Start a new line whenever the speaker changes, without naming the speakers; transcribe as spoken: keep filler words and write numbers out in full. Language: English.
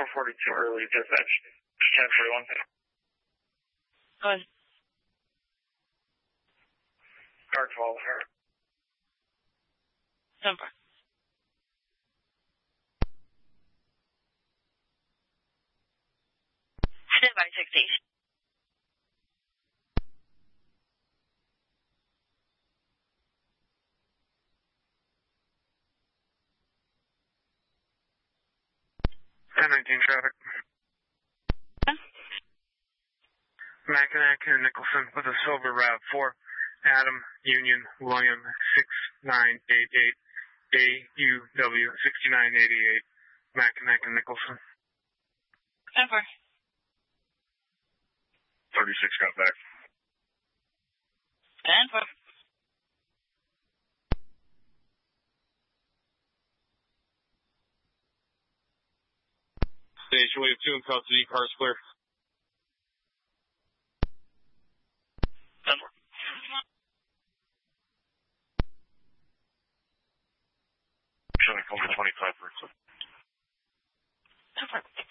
forty-two early, dispatch ten forty-one.
Go ahead.
Car twelve.
Number. Stand by sixteen.
ten nineteen traffic.
Huh?
Mackinac and Nicholson with a silver RAV four. Adam, Union, William, six nine eight eight. A U W sixty-nine eighty-eight. Mackinac and Nicholson.
Number.
thirty-six got back.
Stand for.
Station wave two and custody, cars clear.
Number.
Showing over twenty-five percent.
Number.